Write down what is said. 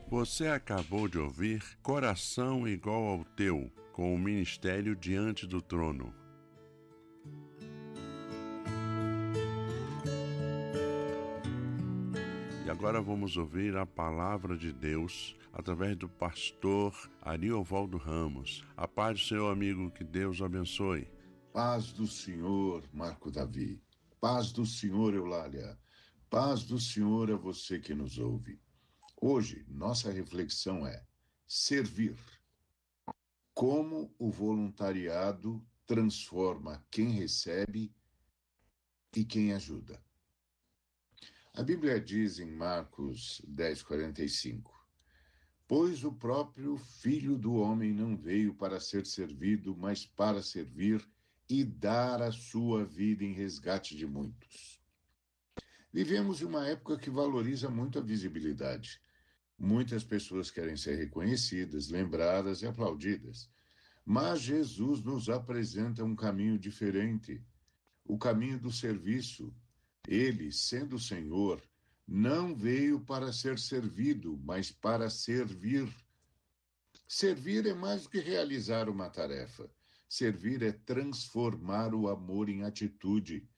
Você acabou de ouvir Coração Igual ao Teu, com o Ministério Diante do Trono. E agora vamos ouvir a palavra de Deus através do pastor Ariovaldo Ramos. A paz do seu amigo, que Deus o abençoe. Paz do Senhor, Marco Davi. Paz do Senhor, Eulália. Paz do Senhor a você que nos ouve. Hoje, nossa reflexão é servir. Como o voluntariado transforma quem recebe e quem ajuda. A Bíblia diz em Marcos 10:45: pois o próprio Filho do Homem não veio para ser servido, mas para servir e dar a sua vida em resgate de muitos. Vivemos em uma época que valoriza muito a visibilidade. Muitas pessoas querem ser reconhecidas, lembradas e aplaudidas. Mas Jesus nos apresenta um caminho diferente, o caminho do serviço. Ele, sendo o Senhor, não veio para ser servido, mas para servir. Servir é mais do que realizar uma tarefa. Servir é transformar o amor em atitude,